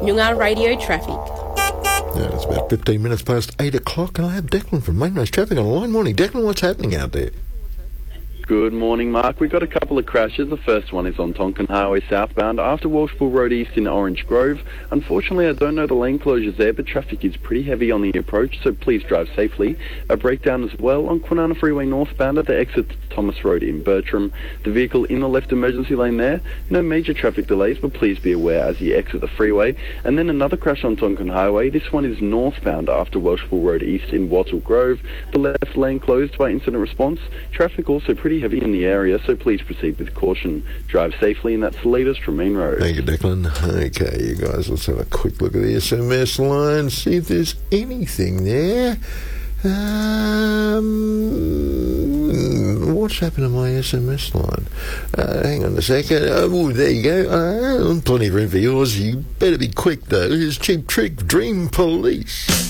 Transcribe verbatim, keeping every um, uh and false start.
Noongar Radio Traffic. Yeah, it's about fifteen minutes past eight o'clock, and I have Declan from Mainways Traffic on the line. Morning, Declan. What's happening out there? Good morning, Mark. We've got a couple of crashes. The first one is on Tonkin Highway southbound after Walshpool Road East in Orange Grove. Unfortunately, I don't know the lane closures there, but traffic is pretty heavy on the approach, so please drive safely. A breakdown as well on Kwinana Freeway northbound at the exit to Thomas Road in Bertram. The vehicle in the left emergency lane there. No major traffic delays, but please be aware as you exit the freeway. And then another crash on Tonkin Highway. This one is northbound after Walshpool Road East in Wattle Grove. The left lane closed by incident response. Traffic also pretty heavy in the area, so please proceed with caution. Drive safely, and that's the latest from Main Road. Thank you, Declan. Okay, you guys, let's have a quick look at the S M S line, see if there's anything there. Um, what's happened to my S M S line? Uh, hang on a second. Oh, there you go. Uh, plenty of room for yours. You better be quick, though. Here's Cheap Trick, Dream Police.